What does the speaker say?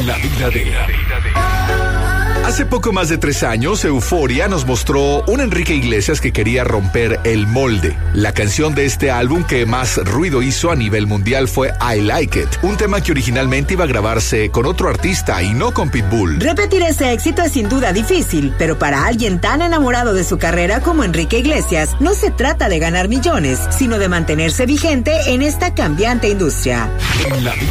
La vida de... Hace poco más de 3 años, Euforia nos mostró un Enrique Iglesias que quería romper el molde. La canción de este álbum que más ruido hizo a nivel mundial fue I Like It, un tema que originalmente iba a grabarse con otro artista y no con Pitbull. Repetir ese éxito es sin duda difícil, pero para alguien tan enamorado de su carrera como Enrique Iglesias, no se trata de ganar millones, sino de mantenerse vigente en esta cambiante industria. La vida